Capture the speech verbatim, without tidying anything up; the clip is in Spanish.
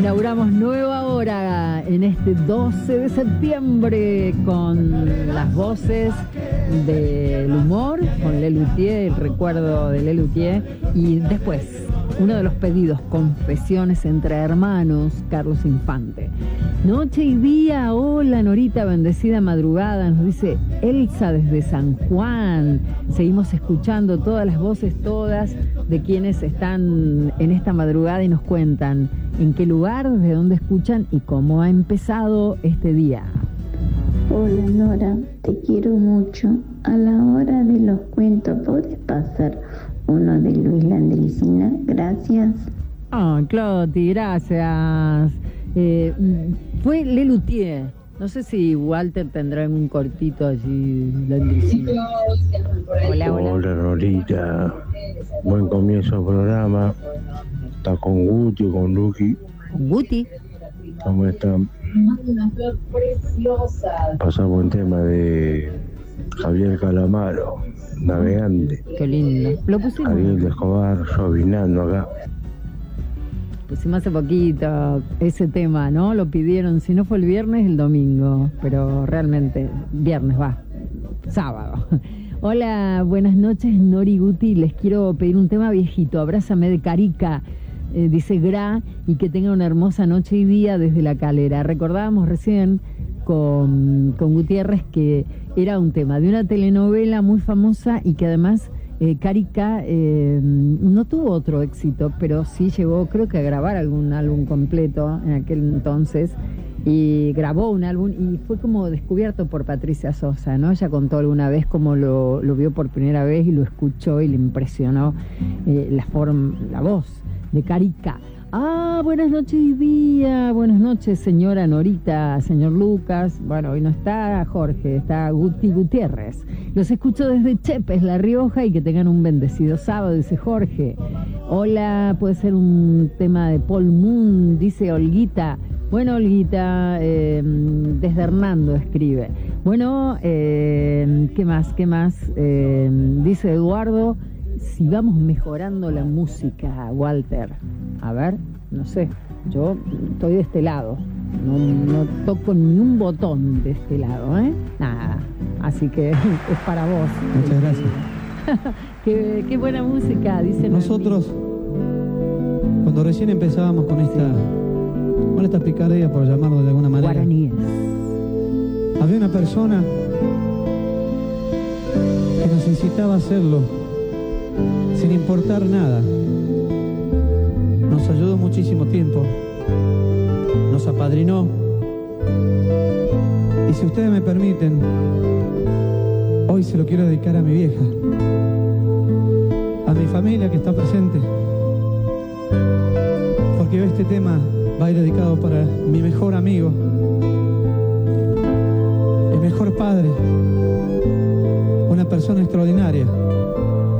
Inauguramos nueva hora en este doce de septiembre con las voces del humor, con Lelutier, el recuerdo de Lelutier, y después uno de los pedidos, Confesiones entre Hermanos, Carlos Infante. Noche y día, hola Norita, bendecida madrugada, nos dice Elsa desde San Juan. Seguimos escuchando todas las voces, todas de quienes están en esta madrugada y nos cuentan en qué lugar, desde dónde escuchan y cómo ha empezado este día. Hola Nora, te quiero mucho. A la hora de los cuentos, ¿podés pasar uno de Luis Landricina? Gracias. Ah, oh, Cloti, gracias. Eh, fue Lelutier. No sé si Walter tendrá un cortito allí, Landricina. Hola, hola. Hola, Norita. Buen comienzo del programa. Está con Guti, con Luqui. ¿Con Guti? ¿Cómo están? Pasamos un tema de Javier Calamaro, Navegante. Qué lindo. Lo pusimos. Ariel de Escobar, Robinando acá. Pusimos hace poquito ese tema, ¿no? Lo pidieron, si no fue el viernes, el domingo. Pero realmente, viernes va, sábado. Hola, buenas noches, Nori, Guti. Les quiero pedir un tema viejito. Abrázame de Carica. Eh, dice Gra, y que tenga una hermosa noche y día desde La Calera. Recordábamos recién con, con Gutiérrez que era un tema de una telenovela muy famosa y que además eh, Carica eh, no tuvo otro éxito, pero sí llegó, creo que a grabar algún álbum completo en aquel entonces, y grabó un álbum y fue como descubierto por Patricia Sosa, ¿no? Ella contó alguna vez cómo lo, lo vio por primera vez y lo escuchó y le impresionó eh, la forma, la voz de Carica. Ah, buenas noches y día, buenas noches señora Norita, señor Lucas. Bueno, hoy no está Jorge, está Guti Gutiérrez. Los escucho desde Chepes, La Rioja, y que tengan un bendecido sábado, dice Jorge. Hola, puede ser un tema de Paul Moon, dice Olguita. Bueno, Olguita, eh, desde Hernando escribe. Bueno, eh, ¿qué más? ¿Qué más? Eh, dice Eduardo, si vamos mejorando la música, Walter. A ver, no sé, yo estoy de este lado, no, no toco ni un botón de este lado, ¿eh? Nada, así que es para vos. Muchas gracias. qué, qué buena música, dicen. Nosotros, cuando recién empezábamos con esta, sí. con esta picardía, por llamarlo de alguna manera, guaraníes, había una persona que nos incitaba a hacerlo sin importar nada. Nos ayudó muchísimo tiempo, nos apadrinó, y si ustedes me permiten, hoy se lo quiero dedicar a mi vieja, a mi familia que está presente, porque este tema va a ir dedicado para mi mejor amigo, el mejor padre, una persona extraordinaria,